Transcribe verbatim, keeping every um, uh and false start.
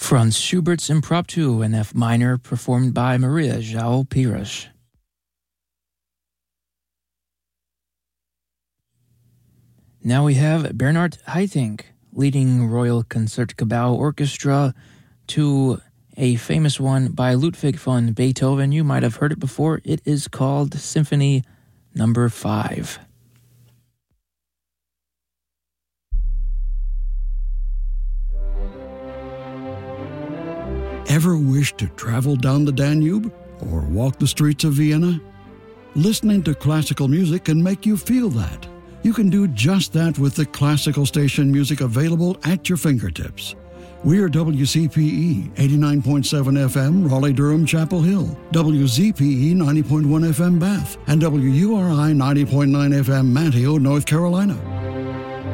Franz Schubert's Impromptu in F minor, performed by Maria João Pires. Now we have Bernhard Haitink leading Royal Concertgebouw Orchestra to a famous one by Ludwig van Beethoven. You might have heard it before. It is called Symphony Number Five. Ever wish to travel down the Danube or walk the streets of Vienna? Listening to classical music can make you feel that. You can do just that with the classical station music available at your fingertips. We are W C P E eighty-nine point seven F M, Raleigh-Durham, Chapel Hill, W Z P E ninety point one F M, Bath, and W U R I ninety point nine F M, Manteo, North Carolina.